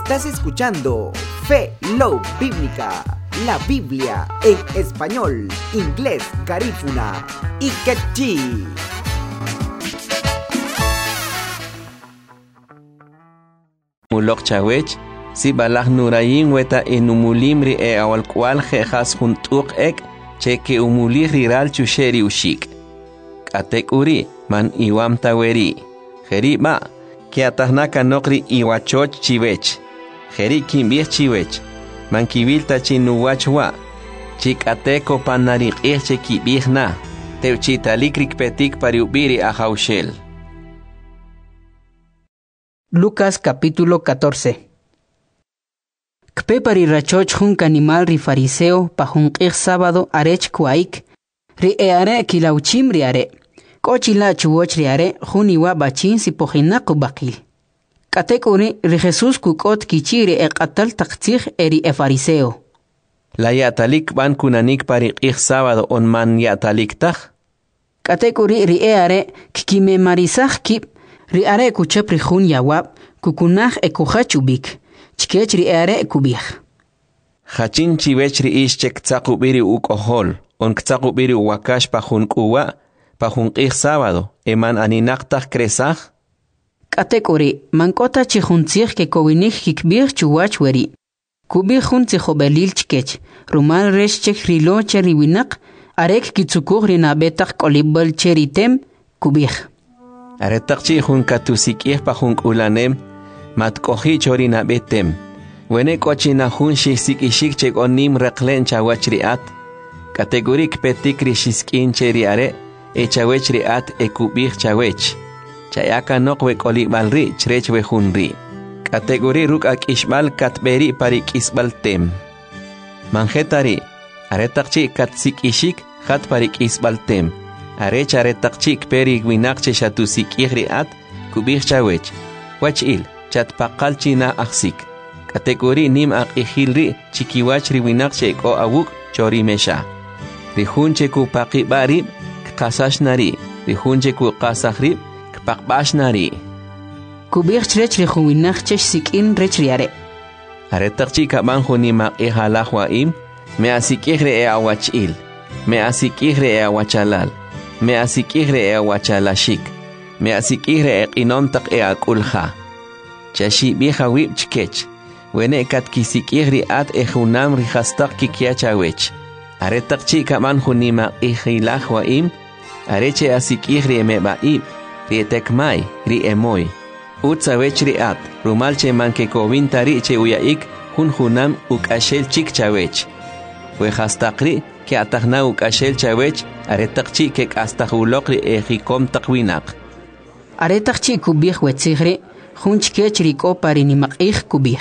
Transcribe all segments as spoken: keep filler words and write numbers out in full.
Estás escuchando Fe Love Bíblica, la Biblia en español, inglés, garífuna y quechí. Mulok chawech, si balah nurayin weta enumulimri e awal kwal jejas juntuk ek, cheke umulir riral chusheri ushik. Katek uri, man iwam taweri. Jeri ba, que atahnaka nokri iwachoch chiwech. Jeri kimbir chiwech. Man kibilta chinuwachwa. Chik ateko panarik irche kibirna. Teuchitalikrik petik pariubiri ajaushel. Lucas capítulo catorce. Kpe pari rachoch junk animal ri fariseo pa junkir sábado arech kuaik. Ri eare kilauchim ri are. Kochila chuwoch ri are juniwa bachin si pojinaku bakil. Katekuri ri Jesús kukot kichiri e qatal taqtij eri e fariseo. La yatalik ban kunanik pari ir sábado on man yatalik taj. Katekuri ri eare kikime marisaj kip. Ri are kuchap ri jun yawab, kukunaj e kuchachubik, chkech ri are kubij. Hachin chiwech ri ishchek tzakubiri ukohol, on ktzakubiri wakash pa jun kuwa, pa jun qih sábado, eman aninaqtaj kresaj? Katekuri, mankota chihuntzij ke kowinik hikbij chuwach weri. Kubij jun tzihobelil chkech, rumal resh chek rilo cheri winak, arek kitsukuj ri nabetak kolibel cheri tem, kubij. Aretakchi jun katusikih pa jun ulanem, matkohi chorina betem. Wene kochina jun shisikishik chek onim reklen chawachriat. Kategorik petik rishiskin cheriare, e chawechriat e kubih chawech. Chayaka nokwe kolibalri chrechwe junri. Kategori ruk ak ishbal katberi parik isbaltem. Manjetari, aretakchi katsikishik hat parik isbaltem. Arech aretakchik peri winakche shatusik ihriat, kubir chawech. Wachil, chat pakal china aksik. Kategori nim ak ihilri, chikiwachri winakche ko awuk chori mesha. Rihunche ku pakibari, kasashnari. Rihunche ku kasahri, kpakbashnari. Kubir chrech rihun winakche sikin rechriare. Aretakchik abanjo nima ihalahwaim, me asikihre e awachil. Me asikihre e awachalal. Me asikihre e awachalashik. Me asikihre e inomtak e akulha. Chashi biha wib chkech. Wene kat kisikihri at e junam rihastak kikiachawech. Aretak chika man junima ihilah waim. Areche asikihri e mebaib. Rietek mai, ri emoy. Utsawech ri at. Rumalche manke kovintari che uyaik. Hun junam ukashel chik chawech. Wehastakri. Que atahna ukashel chawech, aretakchi que astahulokri ejikom takwinak. Aretakchi kubih wetzigri, junchkech riko parinimakih kubih.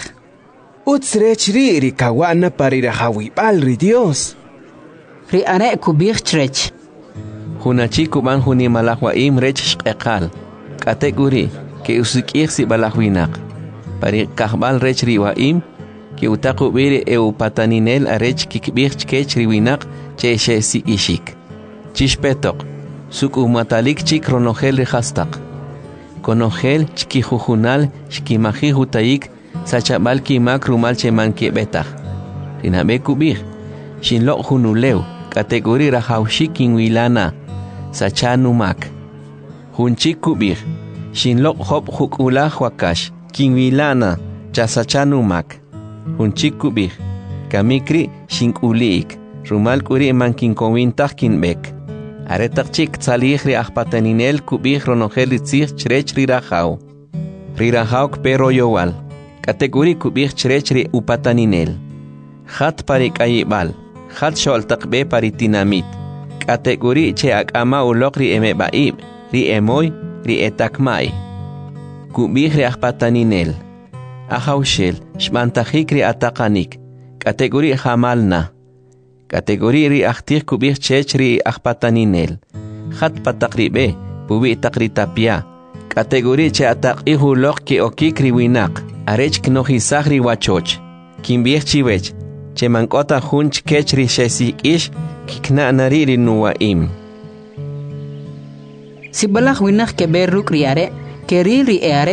Utsrechri rikawana parirahawibal ri Dios. Ri are kubih chrech. Junachi kuban junimalahwaim rech shqekal. Kategori, que usikih si balahwinak. Parikahbal rech riwaim, que utaku biri e upataninel arech kikbir chkech riwinak che she si ishik. Chishpetok, suk umatalik chik ronogel rihastak. Konogel chkijujunal shkimaji hutaik sachabal kimak rumal che manki betach. Rinabe kubir, shinlo junuleu, kategori rahaushik inwilana, sachanumak. Hunchik kubir, shinlo hop hukulah wakash, kinwilana, chasachanumak. Hunchik kubir, kamikri shinkuliik, rumal kuri mankin kowintah kinbek. Aretak chik tsalih ri ahpataninel kubir ronogel ritzir chrech rirahau. Rirahau kpero yowal, kategori kubir chrech ri upataninel. Hat parik ayibal, hat sholtakbe paritinamit. Kategori che akama ulok ri emebaib, ri emoy, ri etakmai. Kubir ri ahpataninel. Ahaushel, shmantajikri atakanik. Kategori hamalna. Kategori ri ahtir kubir chechri ahpataninel. Hat patakribe, pubi takritapia. Kategori che atakihu lok ke okikri winak. Arech knohisagri wachoch. Kimbir chiwech. Che mankota hunch kechri shesik ish, kikna nariri nuwaim. Si balah winak ke beruk riare, ke riri eare